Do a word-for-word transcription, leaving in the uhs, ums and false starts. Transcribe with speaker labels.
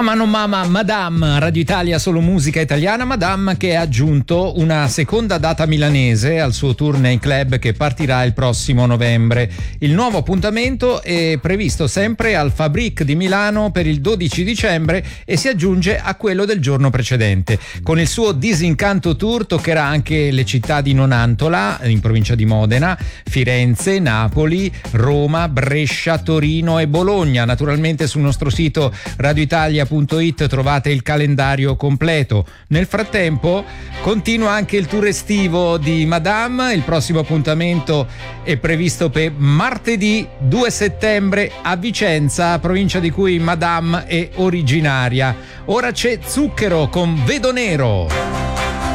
Speaker 1: Mama non mama, Madame, Radio Italia, solo musica italiana. Madame che ha aggiunto una seconda data milanese al suo tour nei club che partirà il prossimo novembre. Il nuovo appuntamento è previsto sempre al Fabric di Milano per il dodici dicembre e si aggiunge a quello del giorno precedente. Con il suo Disincanto Tour toccherà anche le città di Nonantola, in provincia di Modena, Firenze, Napoli, Roma, Brescia, Torino e Bologna. Naturalmente sul nostro sito radioitalia punto it trovate il calendario completo. Nel frattempo continua anche il tour estivo di Madame. Il prossimo appuntamento è previsto per martedì due settembre a Vicenza, provincia di cui Madame è originaria. Ora c'è Zucchero con Vedo Nero.